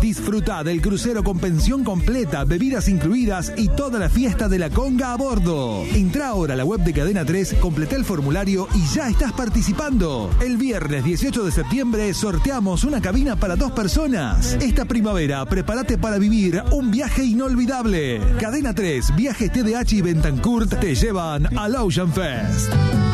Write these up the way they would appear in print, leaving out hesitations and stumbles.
Disfruta del crucero con pensión completa, bebidas incluidas y toda la fiesta de la conga a bordo. Entra ahora a la web de Cadena 3, completa el formulario y ya estás participando. El viernes 18 de septiembre sorteamos una cabina para 2 personas. Esta primavera prepárate para vivir un viaje inolvidable. Cadena 3, Viajes TDH y Bentancourt te llevan al Ocean Fest.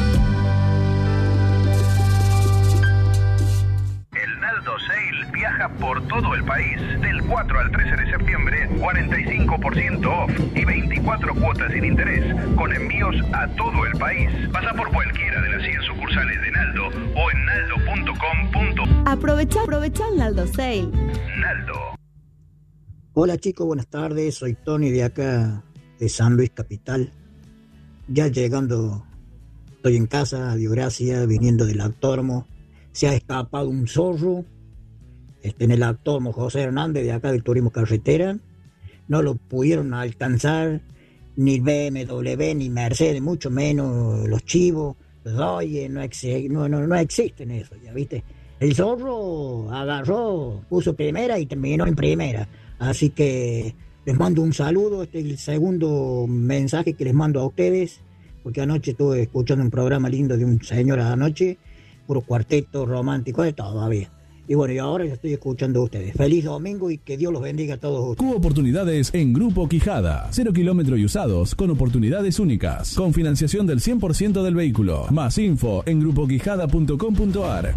Viaja por todo el país. Del 4 al 13 de septiembre, 45% off y 24 cuotas sin interés, con envíos a todo el país. Pasa por cualquiera de las 100 sucursales de Naldo o en naldo.com. Aprovecha el Naldo Sale. Naldo. Hola chicos, buenas tardes. Soy Tony de acá, de San Luis Capital. Ya llegando, estoy en casa, Dios gracias, viniendo del autódromo. Se ha escapado un zorro. En el autódromo José Hernández de acá del Turismo Carretera, no lo pudieron alcanzar ni BMW ni Mercedes, mucho menos los chivos. Oye, no existen eso, ya viste. El zorro agarró, puso primera y terminó en primera. Así que les mando un saludo. Este es el segundo mensaje que les mando a ustedes, porque anoche estuve escuchando un programa lindo de un señor anoche, puro cuarteto romántico de todavía. Y bueno, y ahora ya estoy escuchando a ustedes. Feliz domingo y que Dios los bendiga a todos ustedes. Cubo Oportunidades en Grupo Quijada. 0 kilómetros y usados con oportunidades únicas. Con financiación del 100% del vehículo. Más info en grupoquijada.com.ar.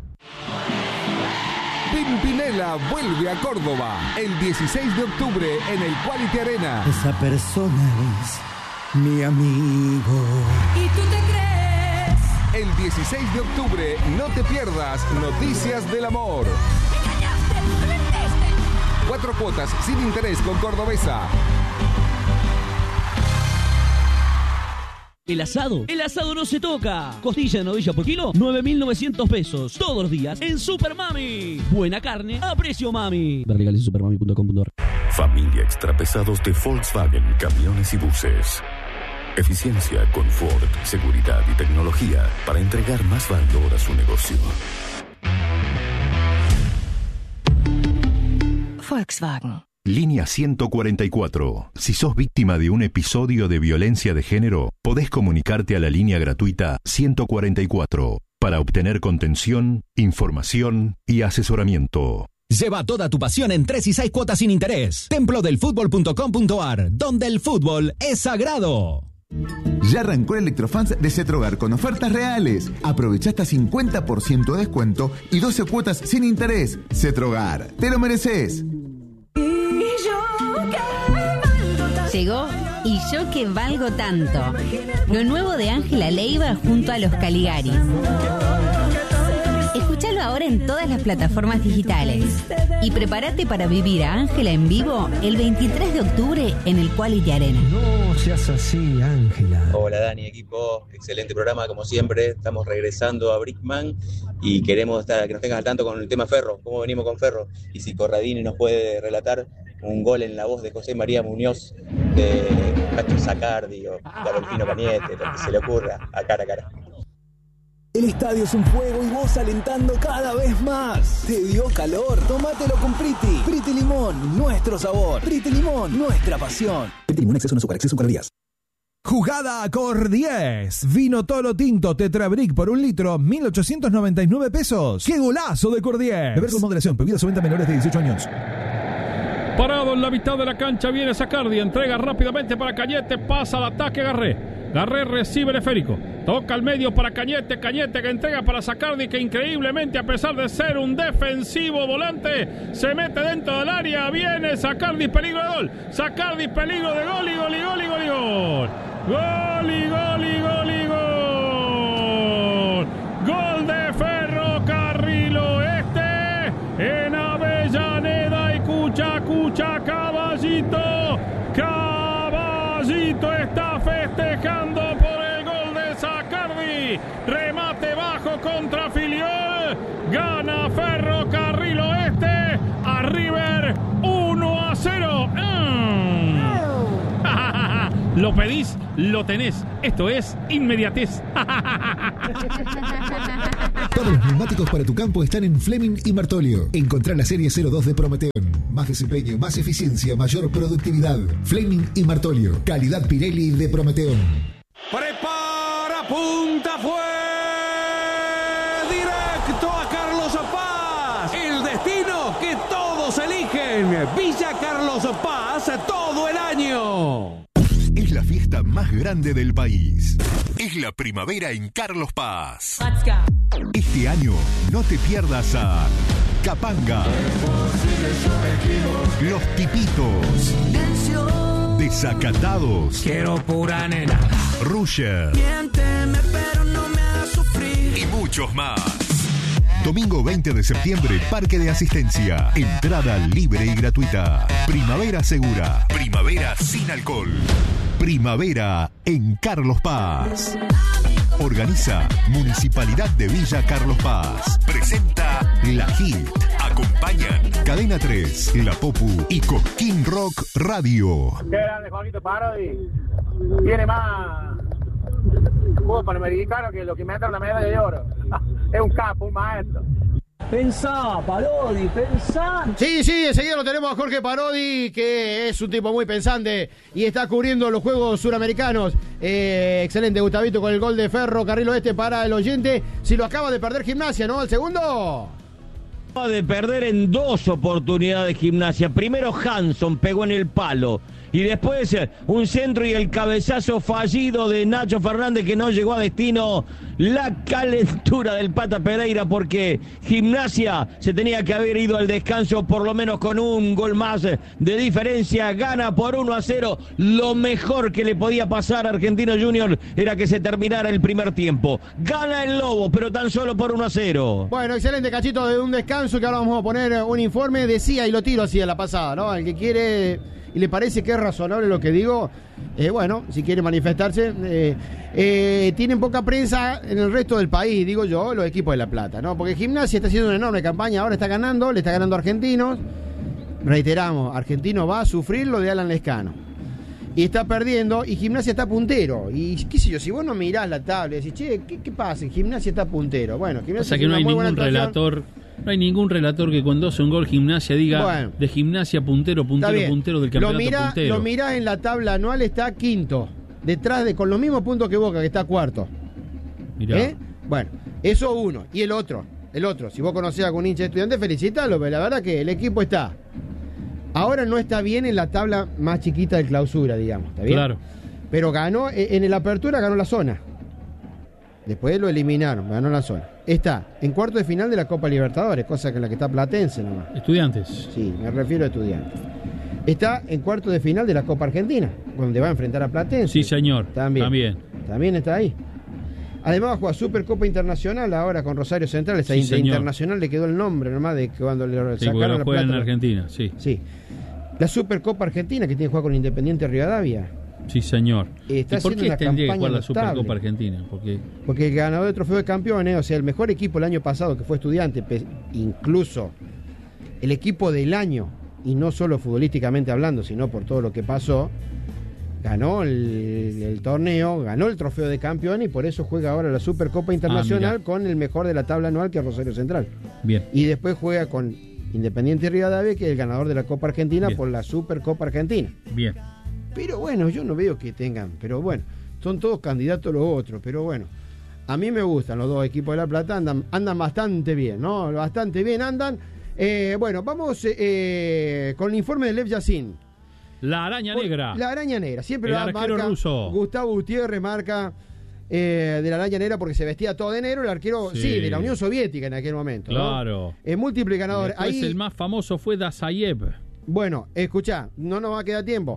Pimpinela vuelve a Córdoba el 16 de octubre en el Quality Arena. Esa persona es mi amigo. ¿Y tú te crees? El 16 de octubre no te pierdas Noticias del Amor. 4 cuotas sin interés con Cordobesa. El asado no se toca. Costilla de novilla por kilo, 9.900 pesos. Todos los días en Super Mami. Buena carne a precio mami. Ver legales en supermami.com.ar. Familia extrapesados de Volkswagen, camiones y buses. Eficiencia, confort, seguridad y tecnología para entregar más valor a su negocio. Volkswagen. Línea 144. Si sos víctima de un episodio de violencia de género, podés comunicarte a la línea gratuita 144 para obtener contención, información y asesoramiento. Lleva toda tu pasión en 3 y 6 cuotas sin interés. Templodelfutbol.com.ar, donde el fútbol es sagrado. Ya arrancó el Electrofans de Cetrogar con ofertas reales. Aprovecha hasta 50% de descuento y 12 cuotas sin interés. Cetrogar, te lo mereces. Llegó Y yo que valgo tanto. Lo nuevo de Ángela Leiva junto a los Caligaris. Escúchalo ahora en todas las plataformas digitales. Y prepárate para vivir a Ángela en vivo el 23 de octubre en el Quality Arena. No seas así, Ángela. Hola Dani, equipo. Excelente programa como siempre. Estamos regresando a Brickman y queremos que nos tengas al tanto con el tema Ferro. Cómo venimos con Ferro. Y si Corradini nos puede relatar un gol en la voz de José María Muñoz, de Cacho Sacardi o de Adolfino Cañete, lo que se le ocurra, a cara a cara. El estadio es un fuego y vos alentando cada vez más. ¿Te dio calor? Tómatelo con Priti. Priti Limón, nuestro sabor. Priti Limón, nuestra pasión. Priti Limón, exceso en azúcar, exceso en calorías. Jugada Cor 10. Vino Toro Tinto Tetrabric por 1 litro, 1.899 pesos. ¡Qué golazo de Cor 10! Beber con moderación, bebidas o venta menores de 18 años. Parado en la mitad de la cancha viene Sacardi, entrega rápidamente para Cañete, pasa al ataque Garré. Garré recibe el esférico, toca al medio para Cañete, Cañete que entrega para Sacardi, que increíblemente a pesar de ser un defensivo volante, se mete dentro del área, viene Sacardi, peligro de gol, Sacardi, peligro de gol y gol y gol y gol y gol. Gol y gol y gol y gol. Gol de Ferrocarril Oeste en Avellaneda y Cucha, Caballito. Caballito está festejando por el gol de Sacardi. Remate bajo contra Filiol. Gana Ferrocarril Oeste a River 1-0. Lo pedís, lo tenés. Esto es inmediatez. Todos los neumáticos para tu campo están en Fleming y Martolio. Encontrá la serie 02 de Prometeon. Más desempeño, más eficiencia, mayor productividad. Fleming y Martolio. Calidad Pirelli de Prometeon. Prepara, punta, fue directo a Carlos Paz. El destino que todos eligen. Villa Carlos Paz todo el año. Es la fiesta más grande del país. Es la primavera en Carlos Paz. Este año no te pierdas a Capanga, Los Tipitos, Desacatados, Quiero pura nena, Rusher miénteme pero no me hagas sufrir y muchos más. Domingo 20 de septiembre, Parque de Asistencia. Entrada libre y gratuita. Primavera segura. Primavera sin alcohol. Primavera en Carlos Paz. Organiza Municipalidad de Villa Carlos Paz. Presenta La Hit. Acompañan Cadena 3, La Popu y Cosquín Rock Radio. Qué grande Juanito Parodi. Tiene más juego panamericano que lo que me entra la medalla de oro. Es un capo, un maestro. Pensá, Parodi, pensá. Sí, enseguida lo tenemos a Jorge Parodi, que es un tipo muy pensante y está cubriendo los Juegos Suramericanos. Excelente, Gustavito, con el gol de Ferro, carril oeste para el oyente. Si lo acaba de perder Gimnasia, ¿no? El segundo. Acaba de perder en 2 oportunidades Gimnasia. Primero Hanson pegó en el palo. Y después un centro y el cabezazo fallido de Nacho Fernández que no llegó a destino. La calentura del Pata Pereira porque Gimnasia se tenía que haber ido al descanso por lo menos con un gol más de diferencia. Gana por 1-0. Lo mejor que le podía pasar a Argentino Junior era que se terminara el primer tiempo. Gana el Lobo, pero tan solo por 1-0. Bueno, excelente cachito de un descanso que ahora vamos a poner un informe. Decía, y lo tiro así a la pasada, ¿no? El que quiere y le parece que es razonable lo que digo, bueno, si quiere manifestarse, tienen poca prensa en el resto del país, digo yo, los equipos de La Plata, ¿no? Porque Gimnasia está haciendo una enorme campaña, ahora está ganando, le está ganando a Argentinos, reiteramos, Argentino va a sufrir lo de Alan Lescano, y está perdiendo, y Gimnasia está puntero, y qué sé yo, si vos no mirás la tabla y decís, che, ¿qué pasa? Gimnasia está puntero, bueno, Gimnasia... O sea que no hay ningún relator... No hay ningún relator que cuando hace un gol Gimnasia diga, bueno, de Gimnasia puntero del campeonato puntero. Lo mirá en la tabla anual, está quinto, detrás de, con los mismos puntos que Boca, que está cuarto. Mirá. Bueno, eso uno. Y el otro, si vos conocés a algún hincha de Estudiantes, felicítalo, pero la verdad que el equipo está. Ahora no está bien en la tabla más chiquita de clausura, digamos, ¿está bien? Claro. Pero ganó, en la apertura ganó la zona. Después lo eliminaron, ganó la zona. Está en cuarto de final de la Copa Libertadores, cosa que en la que está Platense nomás. Estudiantes. Sí, me refiero a Estudiantes. Está en cuarto de final de la Copa Argentina, donde va a enfrentar a Platense. Sí, señor. También está ahí. Además va a jugar Supercopa Internacional ahora con Rosario Central. Esa Internacional le quedó el nombre nomás de cuando le sacaron la plata. En Argentina, sí. La Supercopa Argentina que tiene que jugar con Independiente Rivadavia. Sí, señor. ¿Y por qué tendría que jugar la Supercopa Argentina? Porque el ganador del Trofeo de Campeones, o sea, el mejor equipo el año pasado que fue Estudiante, incluso el equipo del año, y no solo futbolísticamente hablando, sino por todo lo que pasó, ganó el torneo, ganó el Trofeo de Campeones y por eso juega ahora la Supercopa Internacional con el mejor de la tabla anual, que es Rosario Central. Bien. Y después juega con Independiente Rivadavia, que es el ganador de la Copa Argentina. Bien. Por la Supercopa Argentina. Bien. Pero bueno, yo no veo que tengan, pero bueno, son todos candidatos los otros, pero bueno, a mí me gustan los dos equipos de La Plata, andan bastante bien, ¿no? Bastante bien andan. Bueno, vamos con el informe de Lev Yassin. La araña negra. La araña negra, siempre el la arquero marca ruso. Gustavo Gutiérrez marca de la araña negra porque se vestía todo de negro, el arquero, sí, de la Unión Soviética en aquel momento. Claro. ¿no? Múltiple ganador. Ahí el más famoso fue Dazayev. Bueno, escuchá, no nos va a quedar tiempo.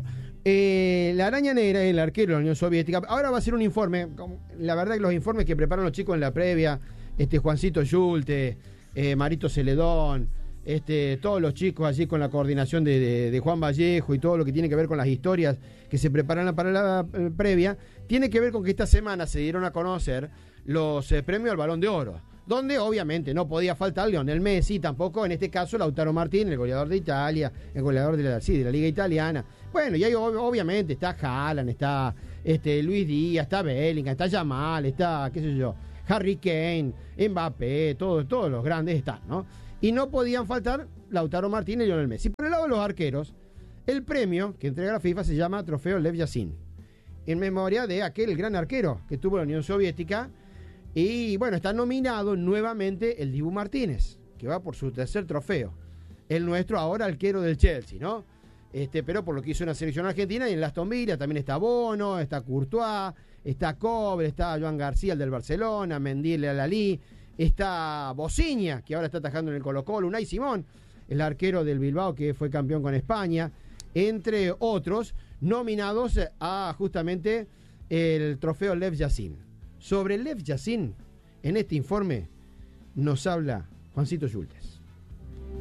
La araña negra es el arquero de la Unión Soviética. Ahora va a hacer un informe. La verdad que los informes que preparan los chicos en la previa, Juancito Yulte, Marito Celedón, todos los chicos allí con la coordinación de Juan Vallejo y todo lo que tiene que ver con las historias que se preparan para la previa, tiene que ver con que esta semana se dieron a conocer los premios al Balón de Oro, donde obviamente no podía faltar Lionel Messi, tampoco en este caso Lautaro Martínez, el goleador de Italia, el goleador de la Liga Italiana. Bueno, y ahí obviamente está Haaland, está Luis Díaz, está Bellingham, está Yamal, está, qué sé yo, Harry Kane, Mbappé, todos los grandes están, ¿no? Y no podían faltar Lautaro Martínez y Lionel Messi. Por el lado de los arqueros, el premio que entrega la FIFA se llama Trofeo Lev Yashin, en memoria de aquel gran arquero que tuvo la Unión Soviética. Y bueno, está nominado nuevamente el Dibu Martínez, que va por su tercer trofeo. El nuestro ahora arquero del Chelsea, ¿no? Pero por lo que hizo en la selección argentina, y en el Aston Villa también está Bono, está Courtois, está Kobe, está Joan García, el del Barcelona, Mendy, el Al-Ahly, está Bociña, que ahora está atajando en el Colo-Colo, Unai Simón, el arquero del Bilbao que fue campeón con España, entre otros, nominados a justamente el trofeo Lev Yashin. Sobre Lev Yashin, en este informe, nos habla Juancito Yultes.